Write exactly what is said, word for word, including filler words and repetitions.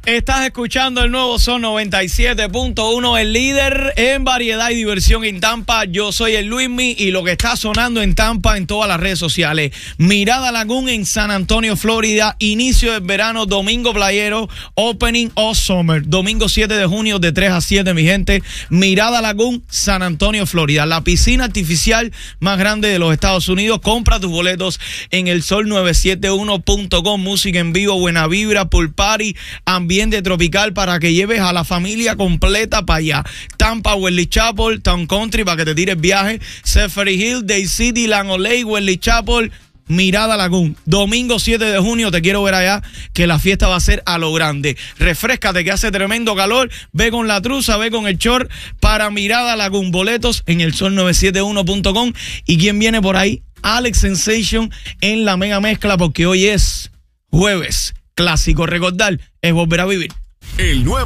Estás escuchando el nuevo Son noventa y siete punto uno, el líder en variedad y diversión en Tampa. Yo soy el Luismi y lo que está sonando en Tampa en todas las redes sociales. Mirada Lagoon en San Antonio, Florida. Inicio del verano, domingo playero, opening of summer. Domingo siete de junio de tres a siete, mi gente. Mirada Lagoon, San Antonio, Florida. La piscina artificial más grande de los Estados Unidos. Compra tus boletos en el sol nueve siete uno punto com. Música en vivo, buena vibra, pool party, ambiente tropical para que lleves a la familia completa para allá. Tampa, Wesley Chapel, Town Country para que te tires viaje. Safari Hill, Day City, Langoley, Wesley Chapel, Mirada Lagoon. Domingo siete de junio te quiero ver allá, que la fiesta va a ser a lo grande. Refréscate que hace tremendo calor. Ve con la truza, ve con el short para Mirada Lagoon. Boletos en el sol nueve siete uno punto com. ¿Y quién viene por ahí? Alex Sensation en la mega mezcla, porque hoy es jueves clásico. Recordar es volver a vivir. El nuevo